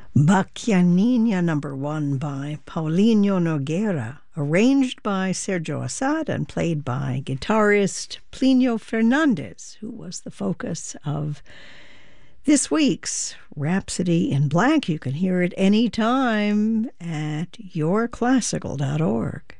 Bacchianina number 1 by Paulinho Nogueira, arranged by Sergio Assad and played by guitarist Plinio Fernandes, who was the focus of this week's Rhapsody in Black. You can hear it anytime at yourclassical.org.